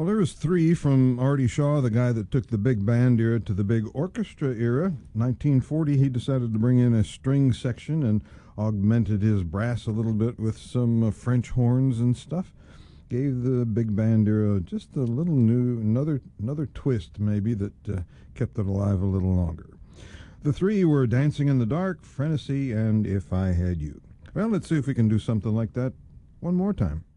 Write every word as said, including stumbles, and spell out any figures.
Well, there was three from Artie Shaw, the guy that took the big band era to the big orchestra era. nineteen forty, he decided to bring in a string section and augmented his brass a little bit with some uh, French horns and stuff. Gave the big band era just a little new, another another twist maybe that uh, kept it alive a little longer. The three were Dancing in the Dark, Frenesy, and If I Had You. Well, let's see if we can do something like that one more time.